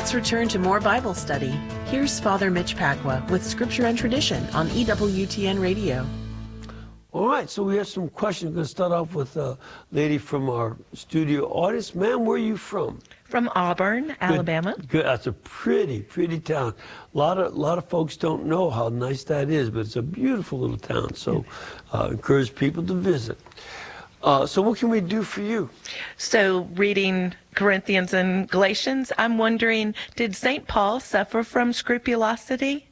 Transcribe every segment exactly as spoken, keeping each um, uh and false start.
Let's return to more Bible study. Here's Father Mitch Pacwa with Scripture and Tradition on E W T N Radio. All right, so we have some questions. We're going to start off with a lady from our studio audience. Ma'am, where are you from? From Auburn, Alabama. Good. Good. That's a pretty, pretty town. A lot of, lot of folks don't know how nice that is, but it's a beautiful little town. So uh, encourage people to visit. Uh, so what can we do for you? So reading Corinthians and Galatians, I'm wondering, did Saint Paul suffer from scrupulosity?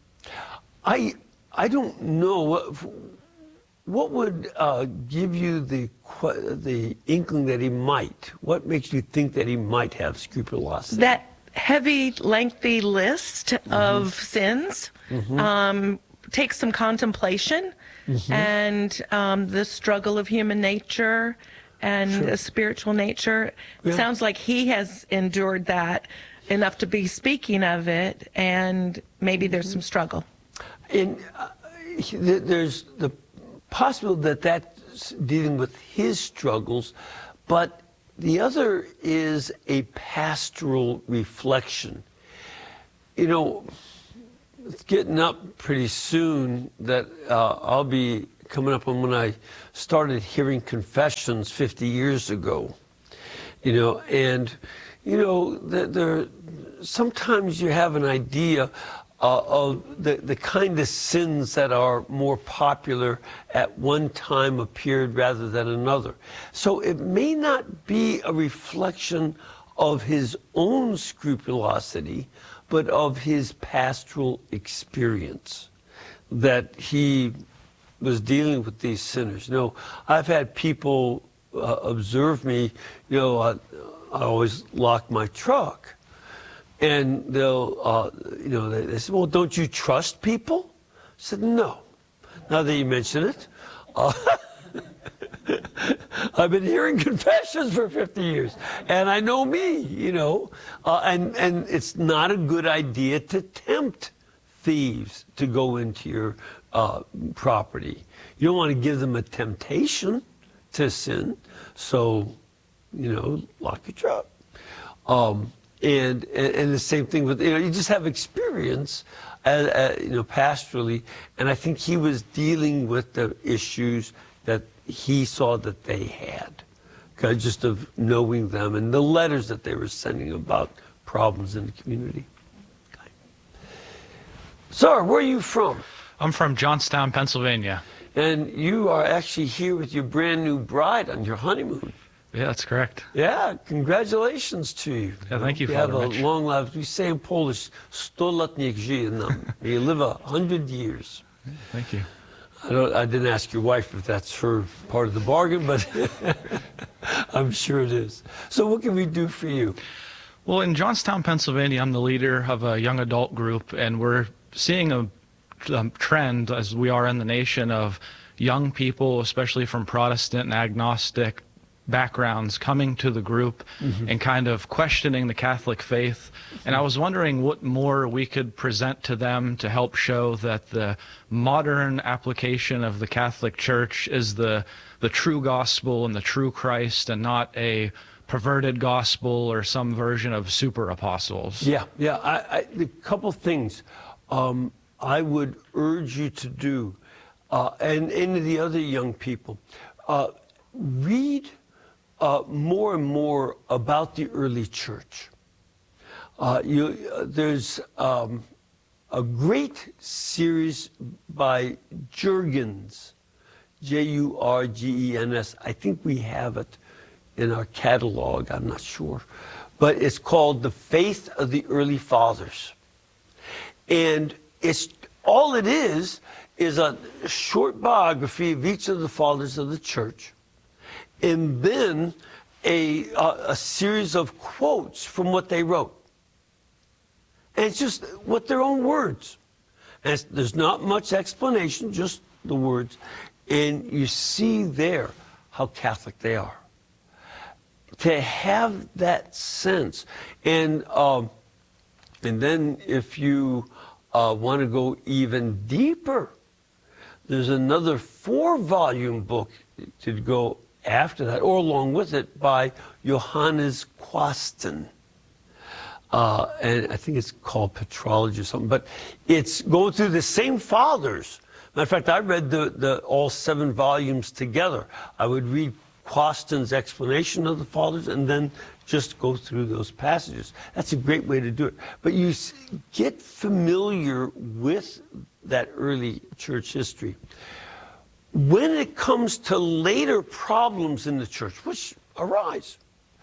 I, I don't know. What, what would uh, give you the, the inkling that he might? What makes you think that he might have scrupulosity? That heavy, lengthy list mm-hmm. of sins mm-hmm. um, takes some contemplation. Mm-hmm. And um, the struggle of human nature and sure. the spiritual nature. Yeah. Sounds like he has endured that enough to be speaking of it, and maybe there's some struggle. And uh, there's the possibility that that's dealing with his struggles, but the other is a pastoral reflection. You know, it's getting up pretty soon that uh, I'll be coming up on when I started hearing confessions fifty years ago. You know, and, you know, there, sometimes you have an idea uh, of the, the kind of sins that are more popular at one time appeared rather than another. So it may not be a reflection of his own scrupulosity, but of his pastoral experience, that he was dealing with these sinners. You know, I've had people uh, observe me, you know, uh, I always lock my truck. And they'll, uh, you know, they, they say, well, don't you trust people? I said, no. Now that you mention it, uh, I've been hearing confessions for fifty years, and I know me, you know, uh, and, and it's not a good idea to tempt thieves to go into your uh, property. You don't want to give them a temptation to sin, so, you know, lock your truck. Um, and, and, and the same thing with, you know, you just have experience, as, uh, you know, pastorally, and I think he was dealing with the issues that he saw that they had, okay, just of knowing them and the letters that they were sending about problems in the community. Okay. Sir, where are you from? I'm from Johnstown, Pennsylvania. And you are actually here with your brand new bride on your honeymoon. Yeah, that's correct. Yeah, congratulations to you. Yeah, thank you, you Father have a Mitch. long life. We say in Polish, sto lat niech żyje nam. May you live a hundred years. Thank you. I, don't, I didn't ask your wife if that's her part of the bargain, but I'm sure it is. So what can we do for you? Well, in Johnstown, Pennsylvania, I'm the leader of a young adult group, and we're seeing a um, trend, as we are in the nation, of young people, especially from Protestant and agnostic backgrounds, coming to the group mm-hmm. and kind of questioning the Catholic faith. And I was wondering what more we could present to them to help show that the modern application of the Catholic Church is the the true gospel and the true Christ, and not a perverted gospel or some version of super apostles. Yeah, yeah. I, I, a couple things um, I would urge you to do, uh, and any of the other young people, uh, read Uh, more and more about the early church. Uh, you, uh, there's um, a great series by Jurgens, J U R G E N S. I think we have it in our catalog, I'm not sure. But it's called The Faith of the Early Fathers. And it's all it is, is a short biography of each of the fathers of the church. And then a, a, a series of quotes from what they wrote. And it's just what their own words. And it's, there's not much explanation, just the words. And you see there how Catholic they are. To have that sense. And, um, and then if you uh, want to go even deeper, there's another four-volume book to go after that, or along with it, by Johannes Quasten. Uh, and I think it's called Petrology or something, but it's going through the same fathers. Matter of fact, I read the, the all seven volumes together. I would read Quaston's explanation of the fathers and then just go through those passages. That's a great way to do it. But you get familiar with that early church history. When it comes to later problems in the church, which arise,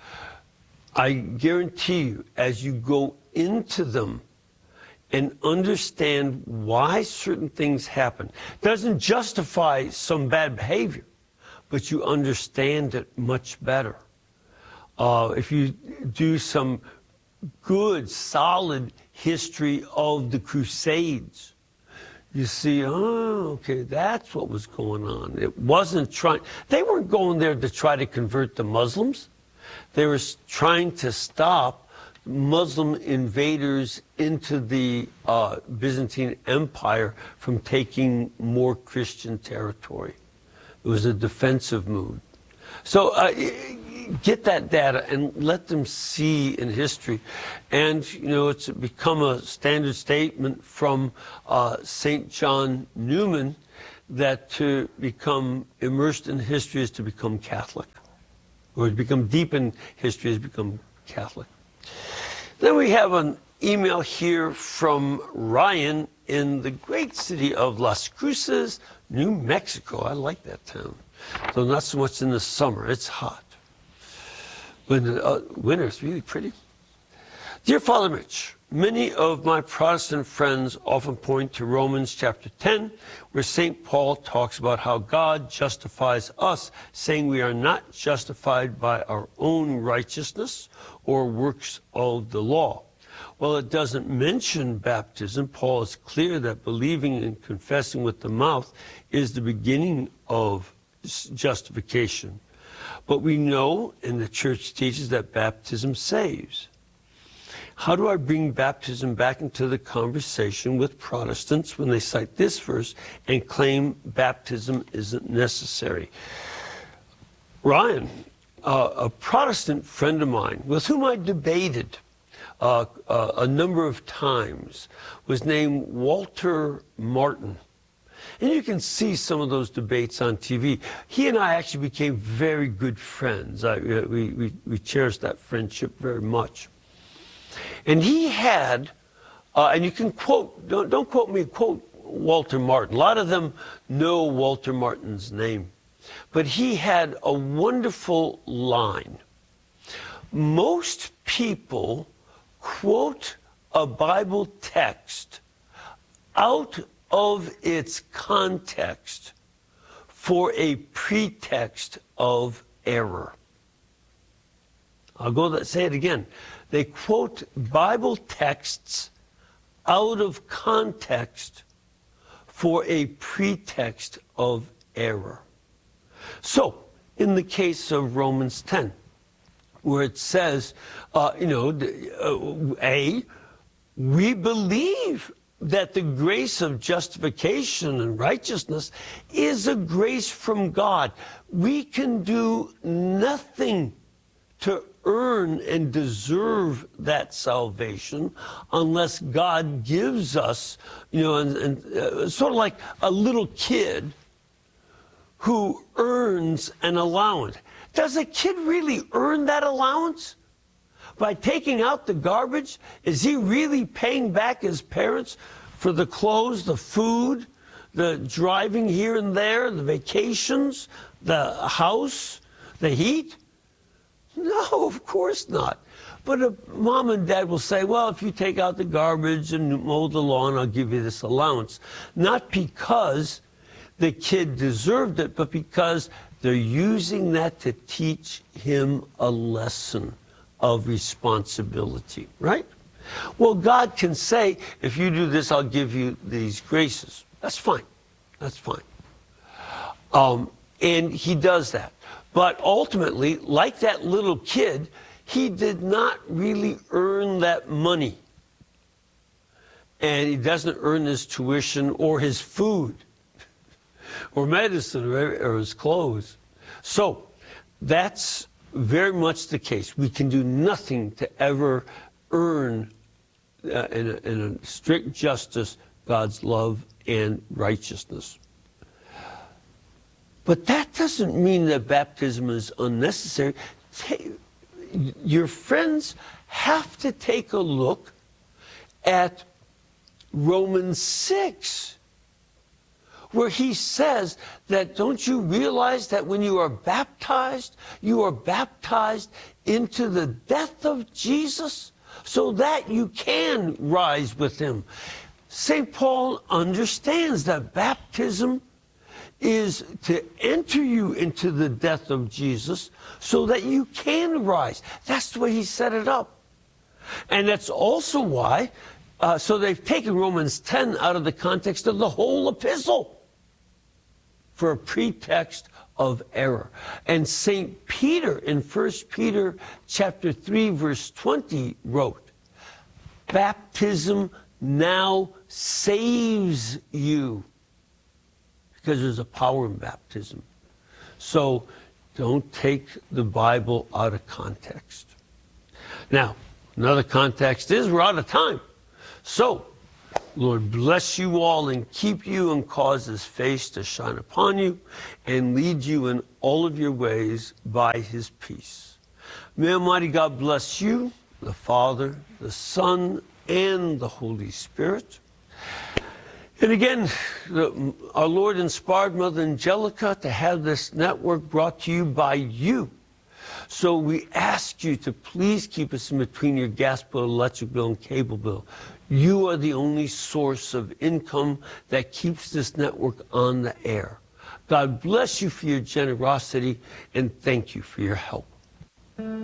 I guarantee you, as you go into them and understand why certain things happen, doesn't justify some bad behavior, but you understand it much better. Uh, if you do some good, solid history of the Crusades, you see, oh, okay, that's what was going on. It wasn't trying, they weren't going there to try to convert the Muslims. They were trying to stop Muslim invaders into the uh, Byzantine Empire from taking more Christian territory. It was a defensive move. So uh, get that data and let them see in history. And, you know, it's become a standard statement from uh, Saint John Newman that to become immersed in history is to become Catholic. Or to become deep in history is become Catholic. Then we have an email here from Ryan in the great city of Las Cruces, New Mexico. I like that town. Though not so much in the summer. It's hot. But in the uh, winter, it's really pretty. Dear Father Mitch, many of my Protestant friends often point to Romans chapter ten, where Saint Paul talks about how God justifies us, saying we are not justified by our own righteousness or works of the law. While it doesn't mention baptism, Paul is clear that believing and confessing with the mouth is the beginning of justification. But we know, and the church teaches, that baptism saves. How do I bring baptism back into the conversation with Protestants when they cite this verse and claim baptism isn't necessary? Ryan, uh, a Protestant friend of mine with whom I debated uh, uh, a number of times was named Walter Martin. And you can see some of those debates on T V. He and I actually became very good friends. I, we, we, we cherished that friendship very much. And he had, uh, and you can quote, don't, don't quote me, quote Walter Martin. A lot of them know Walter Martin's name. But he had a wonderful line. Most people quote a Bible text out of its context for a pretext of error. I'll go to say it again. They quote Bible texts out of context for a pretext of error. So, in the case of Romans ten, where it says, uh, you know, uh, A, we believe that the grace of justification and righteousness is a grace from God. We can do nothing to earn and deserve that salvation unless God gives us, you know, and, and uh, sort of like a little kid who earns an allowance. Does a kid really earn that allowance? By taking out the garbage, is he really paying back his parents for the clothes, the food, the driving here and there, the vacations, the house, the heat? No, of course not. But a mom and dad will say, well, if you take out the garbage and mow the lawn, I'll give you this allowance. Not because the kid deserved it, but because they're using that to teach him a lesson of responsibility, right? Well, God can say, if you do this, I'll give you these graces. That's fine. That's fine. Um, and he does that. But ultimately, like that little kid, he did not really earn that money. And he doesn't earn his tuition or his food or medicine or, or his clothes. So that's very much the case. We can do nothing to ever earn, uh, in, a, in a strict justice, God's love and righteousness. But that doesn't mean that baptism is unnecessary. Your friends have to take a look at Romans six, where he says that, don't you realize that when you are baptized, you are baptized into the death of Jesus so that you can rise with him. Saint Paul understands that baptism is to enter you into the death of Jesus so that you can rise. That's the way he set it up. And that's also why, uh, so they've taken Romans ten out of the context of the whole epistle for a pretext of error. And Saint Peter in First Peter chapter three, verse twenty wrote, baptism now saves you, because there's a power in baptism. So don't take the Bible out of context. Now, another context is we're out of time. So, Lord bless you all and keep you and cause his face to shine upon you and lead you in all of your ways by his peace. May Almighty God bless you, the Father, the Son, and the Holy Spirit. And again, the, our Lord inspired Mother Angelica to have this network brought to you by you. So we ask you to please keep us in between your gas bill, electric bill, and cable bill. You are the only source of income that keeps this network on the air. God bless you for your generosity, and thank you for your help.